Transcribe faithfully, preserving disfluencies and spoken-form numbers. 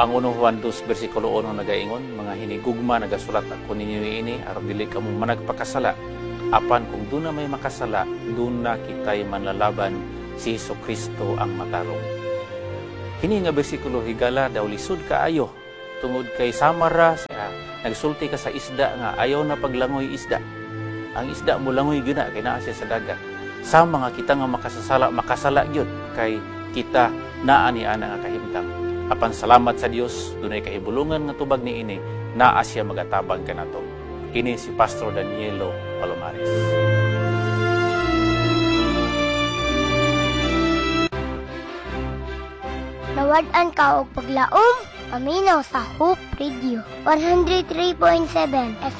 Ang uno Juan two versikulo one nagaingon, mga hinigugma nagasulat ako ninyo ini aron dili kamo managpakasala. Apan kung doon na may makasala, doon na kita'y manlalaban si Jesucristo ang matarong. Kini nga bersikulo higala daw lisod kaayo tungod kay samara siya nagsulti ka sa isda nga ayaw na paglangoy isda. Ang isda mo langoy gina kay naa siya sa dagat. Sama nga kita nga makasasala makasala gyud kay kita naa ni ana nga kahimtang. Apan salamat sa Dios dunay kahibulungan nga tubag niini naa siya magatabang kanato. Kini si Pastor Danielo Palomares. Nawad-an ka og paglaom, paminaw sa Hope Radio one oh three point seven F